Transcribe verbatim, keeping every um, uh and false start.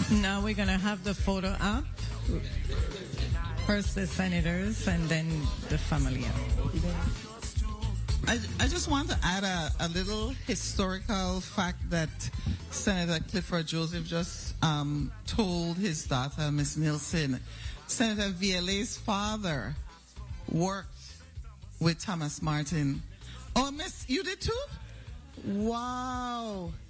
Now we're going to have the photo up. First the senators and then the family. I, I just want to add a, a little historical fact that Senator Clifford Joseph just um, told his daughter, Miss Nielsen. Senator Viale's father worked with Thomas Martin. Oh, Miss, you did too? Wow.